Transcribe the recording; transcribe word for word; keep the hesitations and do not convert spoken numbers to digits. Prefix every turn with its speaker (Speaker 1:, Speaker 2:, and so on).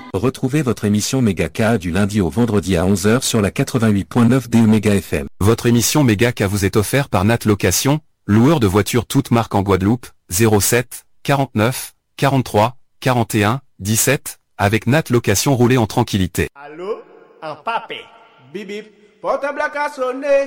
Speaker 1: Retrouvez votre émission Megaka du lundi au vendredi à onze heures sur la quatre-vingt-huit point neuf D E Mega F M.
Speaker 2: Votre émission Megaka vous est offerte par Nat Location, loueur de voitures toutes marques en Guadeloupe, zéro sept, quarante-neuf, quarante-trois, quarante et un, dix-sept, avec Nat Location roulez en tranquillité.
Speaker 3: Allô? Un papé. Bip bip. Portable à sonner.